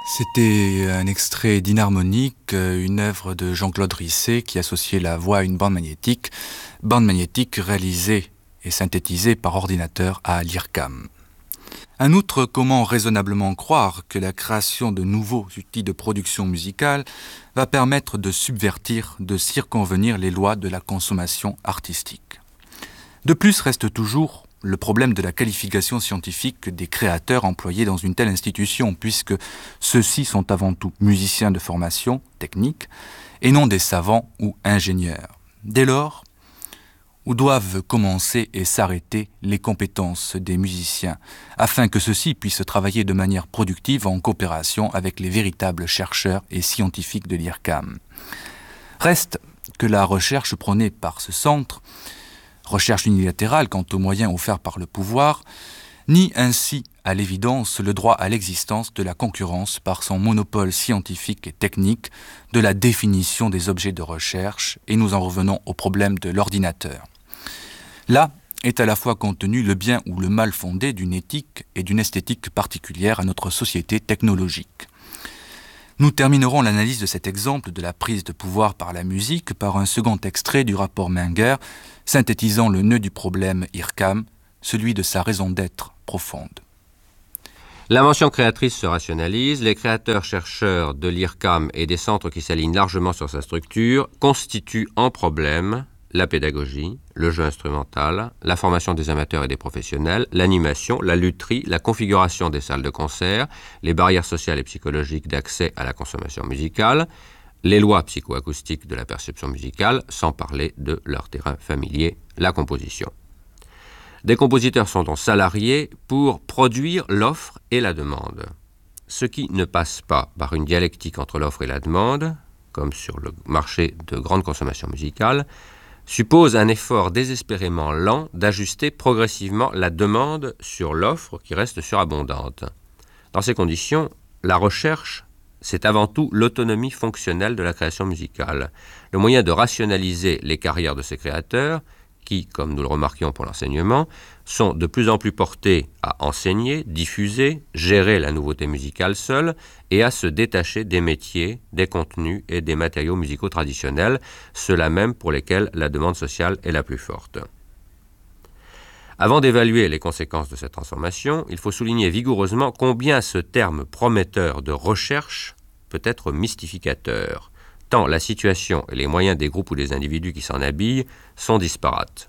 C'était un extrait d'Inharmonique, une œuvre de Jean-Claude Risset qui associait la voix à une bande magnétique réalisée et synthétisée par ordinateur à l'IRCAM. En outre, comment raisonnablement croire que la création de nouveaux outils de production musicale va permettre de subvertir, de circonvenir les lois de la consommation artistique? De plus, reste toujours le problème de la qualification scientifique des créateurs employés dans une telle institution, puisque ceux-ci sont avant tout musiciens de formation technique et non des savants ou ingénieurs. Dès lors, où doivent commencer et s'arrêter les compétences des musiciens, afin que ceux-ci puissent travailler de manière productive en coopération avec les véritables chercheurs et scientifiques de l'IRCAM. Reste que la recherche prônée par ce centre, recherche unilatérale quant aux moyens offerts par le pouvoir, nie ainsi à l'évidence le droit à l'existence de la concurrence par son monopole scientifique et technique de la définition des objets de recherche, et nous en revenons au problème de l'ordinateur. Là est à la fois contenu le bien ou le mal fondé d'une éthique et d'une esthétique particulière à notre société technologique. Nous terminerons l'analyse de cet exemple de la prise de pouvoir par la musique par un second extrait du rapport Menger, synthétisant le nœud du problème IRCAM, celui de sa raison d'être profonde. L'invention créatrice se rationalise, les créateurs-chercheurs de l'IRCAM et des centres qui s'alignent largement sur sa structure constituent en problème la pédagogie, le jeu instrumental, la formation des amateurs et des professionnels, l'animation, la lutherie, la configuration des salles de concert, les barrières sociales et psychologiques d'accès à la consommation musicale, les lois psychoacoustiques de la perception musicale, sans parler de leur terrain familier, la composition. Des compositeurs sont donc salariés pour produire l'offre et la demande. Ce qui ne passe pas par une dialectique entre l'offre et la demande, comme sur le marché de grande consommation musicale, suppose un effort désespérément lent d'ajuster progressivement la demande sur l'offre qui reste surabondante. Dans ces conditions, la recherche, c'est avant tout l'autonomie fonctionnelle de la création musicale, le moyen de rationaliser les carrières de ces créateurs qui, comme nous le remarquions pour l'enseignement, sont de plus en plus portés à enseigner, diffuser, gérer la nouveauté musicale seule et à se détacher des métiers, des contenus et des matériaux musicaux traditionnels, ceux-là même pour lesquels la demande sociale est la plus forte. Avant d'évaluer les conséquences de cette transformation, il faut souligner vigoureusement combien ce terme prometteur de recherche peut être mystificateur, tant la situation et les moyens des groupes ou des individus qui s'en habillent sont disparates.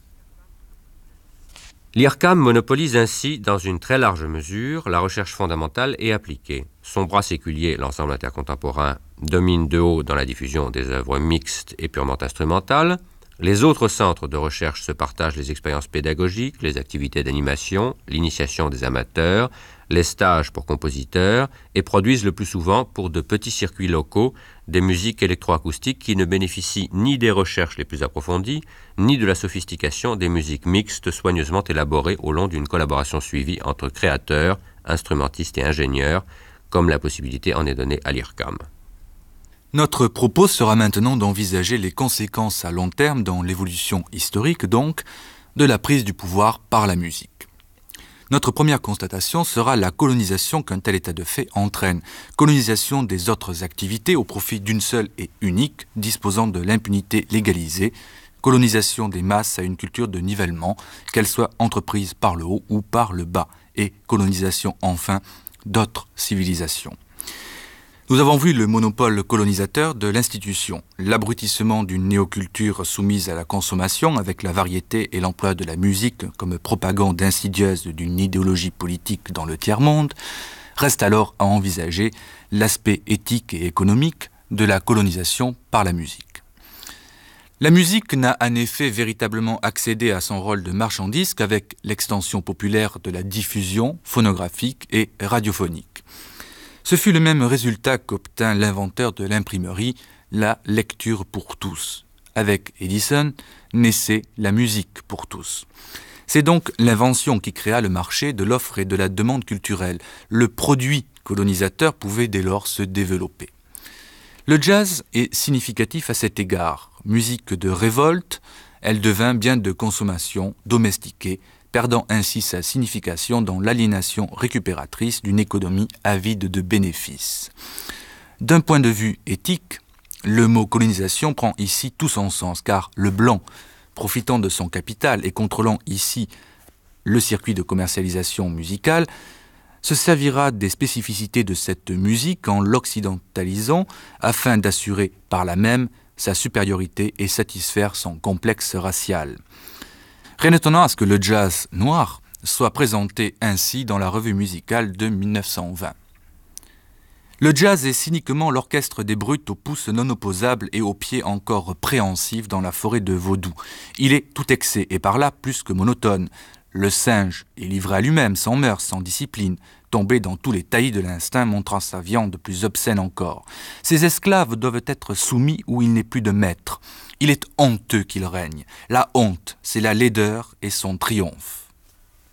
L'IRCAM monopolise ainsi, dans une très large mesure, la recherche fondamentale et appliquée. Son bras séculier, l'ensemble intercontemporain, domine de haut dans la diffusion des œuvres mixtes et purement instrumentales. Les autres centres de recherche se partagent les expériences pédagogiques, les activités d'animation, l'initiation des amateurs, les stages pour compositeurs et produisent le plus souvent, pour de petits circuits locaux, des musiques électroacoustiques qui ne bénéficient ni des recherches les plus approfondies, ni de la sophistication des musiques mixtes soigneusement élaborées au long d'une collaboration suivie entre créateurs, instrumentistes et ingénieurs, comme la possibilité en est donnée à l'IRCAM. Notre propos sera maintenant d'envisager les conséquences à long terme dans l'évolution historique, donc, de la prise du pouvoir par la musique. Notre première constatation sera la colonisation qu'un tel état de fait entraîne. Colonisation des autres activités au profit d'une seule et unique, disposant de l'impunité légalisée. Colonisation des masses à une culture de nivellement, qu'elle soit entreprise par le haut ou par le bas. Et colonisation, enfin, d'autres civilisations. Nous avons vu le monopole colonisateur de l'institution, l'abrutissement d'une néoculture soumise à la consommation avec la variété et l'emploi de la musique comme propagande insidieuse d'une idéologie politique dans le tiers-monde. Reste alors à envisager l'aspect éthique et économique de la colonisation par la musique. La musique n'a en effet véritablement accédé à son rôle de marchandise qu'avec l'extension populaire de la diffusion phonographique et radiophonique. Ce fut le même résultat qu'obtint l'inventeur de l'imprimerie, la lecture pour tous. Avec Edison, naissait la musique pour tous. C'est donc l'invention qui créa le marché de l'offre et de la demande culturelle. Le produit colonisateur pouvait dès lors se développer. Le jazz est significatif à cet égard. Musique de révolte, elle devint bien de consommation, domestiquée, perdant ainsi sa signification dans l'aliénation récupératrice d'une économie avide de bénéfices. D'un point de vue éthique, le mot colonisation prend ici tout son sens, car le blanc, profitant de son capital et contrôlant ici le circuit de commercialisation musicale, se servira des spécificités de cette musique en l'occidentalisant afin d'assurer par là même sa supériorité et satisfaire son complexe racial. Rien d'étonnant à ce que le jazz noir soit présenté ainsi dans la revue musicale de 1920. Le jazz est cyniquement l'orchestre des brutes aux pouces non opposables et aux pieds encore préhensifs dans la forêt de Vaudou. Il est tout excès et par là plus que monotone. Le singe est livré à lui-même, sans mœurs, sans discipline, tombé dans tous les taillis de l'instinct, montrant sa viande plus obscène encore. Ses esclaves doivent être soumis où il n'est plus de maître. Il est honteux qu'il règne. La honte, c'est la laideur et son triomphe.